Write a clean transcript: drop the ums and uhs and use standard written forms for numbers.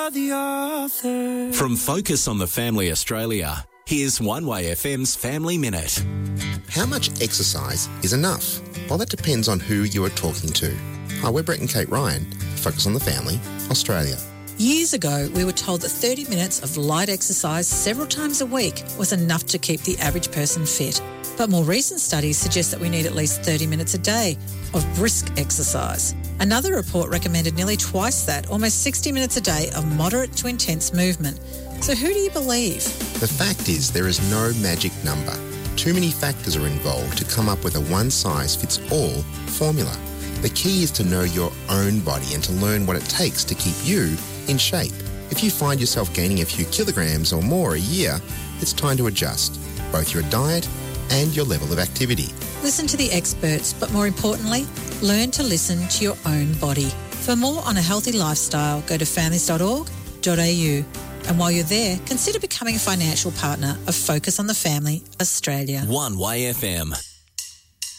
From Focus on the Family Australia, here's One Way FM's Family Minute. How much exercise is enough? Well, that depends on who you are talking to. Hi, we're Brett and Kate Ryan, Focus on the Family, Australia. Years ago, we were told that 30 minutes of light exercise several times a week was enough to keep the average person fit. But more recent studies suggest that we need at least 30 minutes a day of brisk exercise. Another report recommended nearly twice that, almost 60 minutes a day of moderate to intense movement. So who do you believe? The fact is there is no magic number. Too many factors are involved to come up with a one-size-fits-all formula. The key is to know your own body and to learn what it takes to keep you in shape. If you find yourself gaining a few kilograms or more a year, it's time to adjust both your diet and your level of activity. Listen to the experts, but more importantly, learn to listen to your own body. For more on a healthy lifestyle, go to families.org.au. And while you're there, consider becoming a financial partner of Focus on the Family Australia. One Way FM.